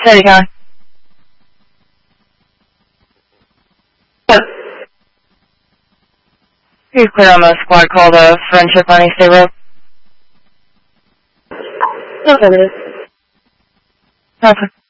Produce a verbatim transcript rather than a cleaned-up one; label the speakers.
Speaker 1: Steady going. You're clear on the squad called uh, Friendship on East State Road.
Speaker 2: Affirmative.
Speaker 1: Perfect.